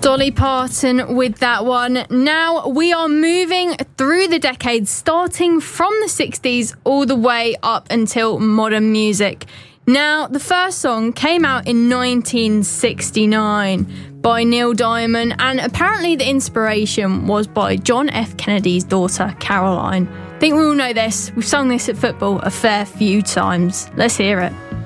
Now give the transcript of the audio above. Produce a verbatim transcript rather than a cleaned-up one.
Dolly Parton with that one. Now we are moving through the decades, starting from the sixties all the way up until modern music. Now, the first song came out in nineteen sixty-nine by Neil Diamond, and apparently the inspiration was by John F. Kennedy's daughter, Caroline. I think we all know this. We've sung this at football a fair few times. Let's hear it.